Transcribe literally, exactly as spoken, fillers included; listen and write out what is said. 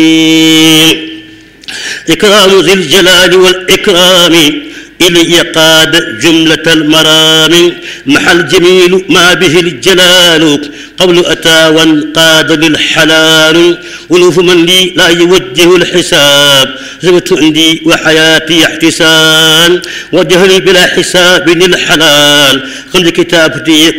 إكرام ذي الجلال والإكرام إلي قاد جملة المرام محى الجميل ما به الجلال قبل أتى وانقاد للحلال ألوف من لي لا يوجه الحساب زبت عندي وحياتي احتسان وجهلي بلا حساب للحلال خلد كتابتي